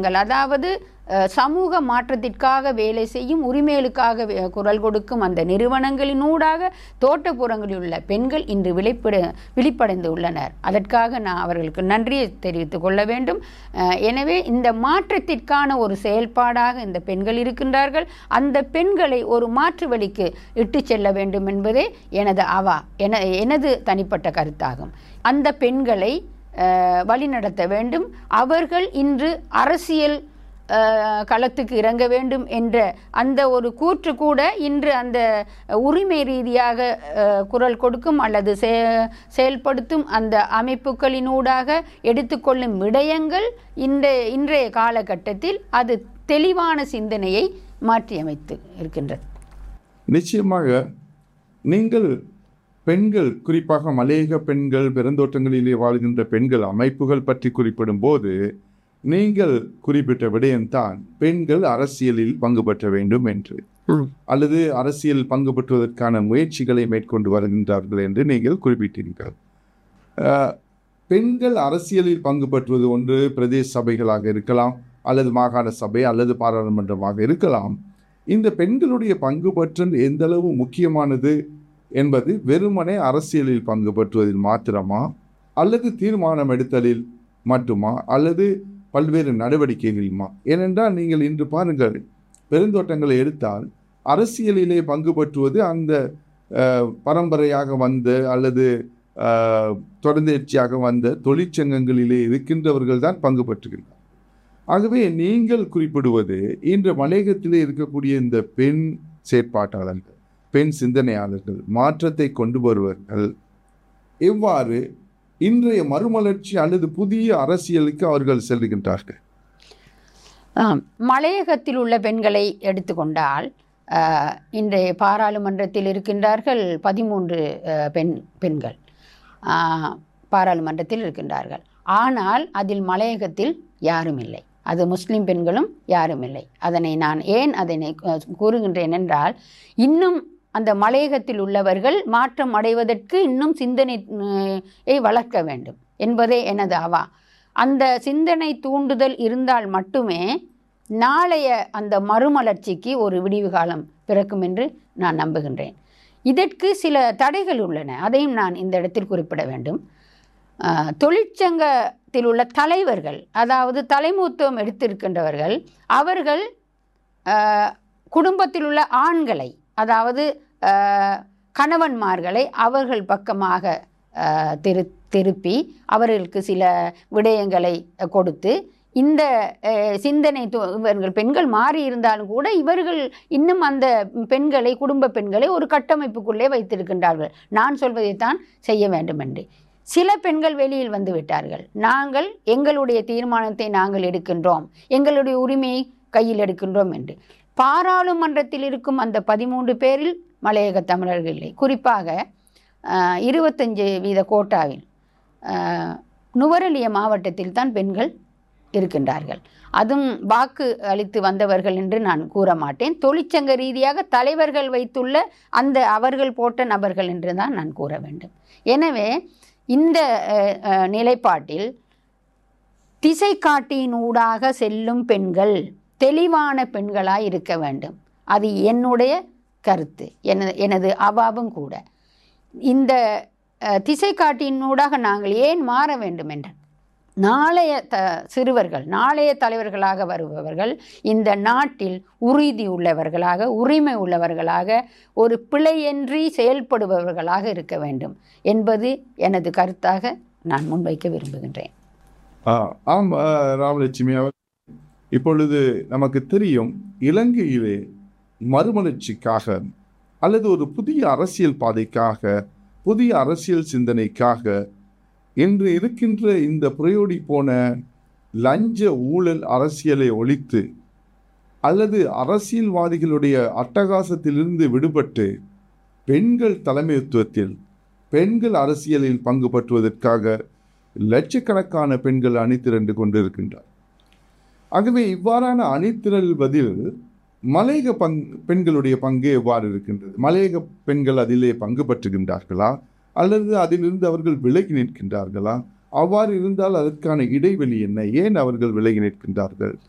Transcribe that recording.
நிறுவனங்கள், அதாவது சமூக மாற்றத்திற்காக வேலை செய்யும், உரிமைகளுக்காக குரல் கொடுக்கும் அந்த நிறுவனங்களினூடாக தோட்டப்புறங்களில் உள்ள பெண்கள் இன்று விழிப்படைந்து உள்ளனர். அதற்காக நான் அவர்களுக்கு நன்றியை தெரிவித்துக் கொள்ள வேண்டும். எனவே இந்த மாற்றத்திற்கான ஒரு செயல்பாடாக இந்த பெண்கள் இருக்கின்றார்கள். அந்த பெண்களை ஒரு மாற்று வழிக்கு இட்டு செல்ல வேண்டும் என்பதே எனது தனிப்பட்ட கருத்தாகும். அந்த பெண்களை வழிநடத்த வேண்டும். அவர்கள் இன்று அரசியல் களத்துக்கு இறங்க வேண்டும் என்ற அந்த ஒரு கூற்று கூட இன்று அந்த உரிமை ரீதியாக குரல் கொடுக்கும் அல்லது செயல்படுத்தும் அந்த அமைப்புகளினூடாக எடுத்துக்கொள்ளும் விடயங்கள் இன்றைய காலகட்டத்தில் அது தெளிவான சிந்தனையை மாற்றியமைத்து இருக்கின்றது. நிச்சயமாக நீங்கள் பெண்கள், குறிப்பாக மலையக பெண்கள், பெருந்தோட்டங்களிலே வாழ்கின்ற பெண்கள் அமைப்புகள் பற்றி குறிப்பிடும் போது நீங்கள் குறிப்பிட்ட விடயம்தான் பெண்கள் அரசியலில் பங்கு பெற்ற வேண்டும் என்று, அல்லது அரசியல் பங்கு பெற்றுவதற்கான முயற்சிகளை மேற்கொண்டு வருகின்றார்கள் என்று நீங்கள் குறிப்பிட்டீர்கள். பெண்கள் அரசியலில் பங்கு பெற்றுவது ஒன்று பிரதேச சபைகளாக இருக்கலாம், அல்லது மாகாண சபை, அல்லது பாராளுமன்றமாக இருக்கலாம். இந்த பெண்களுடைய பங்கு பற்றல் எந்த அளவு முக்கியமானது என்பது வெறுமனே அரசியலில் பங்கு பெற்றுவதில் மாத்திரமா, அல்லது தீர்மானம் எடுத்தலில் மட்டுமா, அல்லது பல்வேறு நடவடிக்கைகளுமா? ஏனென்றால் நீங்கள் இன்று பாருங்கள், பெருந்தோட்டங்களை எடுத்தால் அரசியலிலே பங்கு பற்றுவது அந்த பரம்பரையாக வந்த அல்லது தொடர்ந்தேர்ச்சியாக வந்த தொழிற்சங்கங்களிலே இருக்கின்றவர்கள் தான் பங்கு பற்றுகின்றனர். ஆகவே நீங்கள் குறிப்பிடுவது இன்று மலையகத்திலே இருக்கக்கூடிய இந்த பெண் செயற்பாட்டாளர்கள், பெண் சிந்தனையாளர்கள், மாற்றத்தை கொண்டு வருவர்கள் எவ்வாறு இன்றைய மறுமலர்ச்சி அல்லது புதிய அரசியலுக்கு அவர்கள் செல்கின்றார்கள்? மலையகத்தில் உள்ள பெண்களை எடுத்துக்கொண்டால் இன்றைய பாராளுமன்றத்தில் இருக்கின்றார்கள் 13 பெண்கள் பாராளுமன்றத்தில் இருக்கின்றார்கள். ஆனால் அதில் மலையகத்தில் யாரும் இல்லை. அது முஸ்லிம் பெண்களும் யாரும் இல்லை. நான் ஏன் கூறுகின்றேன் என்றால், இன்னும் அந்த மலையகத்தில் உள்ளவர்கள் மாற்றம் அடைவதற்கு இன்னும் சிந்தனையை வளர்க்க வேண்டும் என்பதே எனது அந்த சிந்தனை தூண்டுதல் இருந்தால் மட்டுமே நாளைய அந்த மறுமலர்ச்சிக்கு ஒரு விடிவு காலம் பிறக்கும் என்று நான் நம்புகின்றேன். இதற்கு சில தடைகள் உள்ளன, அதையும் நான் இந்த இடத்தில் குறிப்பிட வேண்டும். தொழிற்சங்கத்தில் உள்ள தலைவர்கள், அதாவது தலைமூத்துவம் எடுத்திருக்கின்றவர்கள், அவர்கள் குடும்பத்தில் உள்ள ஆண்களை, அதாவது கணவன்மார்களை அவர்கள் பக்கமாக திருப்பி அவர்களுக்கு சில விடயங்களை கொடுத்து இந்த சிந்தனை இவர்கள் பெண்கள் மாறி இருந்தாலும் கூட இவர்கள் இன்னும் அந்த பெண்களை, குடும்ப பெண்களை ஒரு கட்டமைப்புக்குள்ளே வைத்திருக்கின்றார்கள். நான் சொல்வதைத்தான் செய்ய வேண்டும் என்று. சில பெண்கள் வெளியில் வந்து விட்டார்கள். நாங்கள் எங்களுடைய தீர்மானத்தை நாங்கள் எடுக்கின்றோம், எங்களுடைய உரிமையை கையில் எடுக்கின்றோம் என்று. பாராளுமன்றத்தில் இருக்கும் அந்த 13 பேரில் மலையக தமிழர்கள் இல்லை. குறிப்பாக 25% கோட்டாவில் நுவரெலியா மாவட்டத்தில் தான் பெண்கள் இருக்கின்றார்கள். அதுவும் வாக்கு அளித்து வந்தவர்கள் என்று நான் கூற மாட்டேன். தொழிற்சங்க ரீதியாக தலைவர்கள் வைத்துள்ள அந்த அவர்கள் போட்ட நபர்கள் என்று தான் நான் கூற வேண்டும். எனவே இந்த நிலைப்பாட்டில் திசை காட்டியினூடாக செல்லும் பெண்கள் தெளிவான பெண்களாய் இருக்க வேண்டும். அது என்னுடைய கருத்து, எனது அவாவும் கூட. இந்த திசை காட்டியினூடாக நாங்கள் ஏன் மாற வேண்டும் என்ற நாளைய சிறுவர்கள், நாளைய தலைவர்களாக வருபவர்கள் இந்த நாட்டில் உறுதி உள்ளவர்களாக, உரிமை உள்ளவர்களாக, ஒரு பிழையின்றி செயல்படுபவர்களாக இருக்க வேண்டும் என்பது எனது கருத்தாக நான் முன்வைக்க விரும்புகின்றேன். ஆம் ராமலட்சுமி அவர், இப்பொழுது நமக்கு தெரியும், இலங்கையிலே மறுமலர்ச்சிக்காக அல்லது ஒரு புதிய அரசியல் பாதைக்காக, புதிய அரசியல் சிந்தனைக்காக இன்று இருக்கின்ற இந்த புரையோடி போன லஞ்ச ஊழல் அரசியலை ஒழித்து அல்லது அரசியல்வாதிகளுடைய அட்டகாசத்திலிருந்து விடுபட்டு பெண்கள் தலைமைத்துவத்தில், பெண்கள் அரசியலில் பங்கு பற்றுவதற்காக லட்சக்கணக்கான பெண்கள் அணிதிரண்டு கொண்டிருக்கின்றார். ஆகவே இவ்வாறான அணிதிரள்வதில் மலையக பெண்களுடைய பங்கு எவ்வாறு இருக்கின்றது? மலையக பெண்கள் அதிலே பங்கு பற்றுகின்றார்களா அல்லது அதிலிருந்து அவர்கள் விலகி நிற்கின்றார்களா? அவ்வாறு இருந்தால் அதற்கான இடைவெளி என்ன? ஏன் அவர்கள் விலகி நிற்கின்றார்கள்?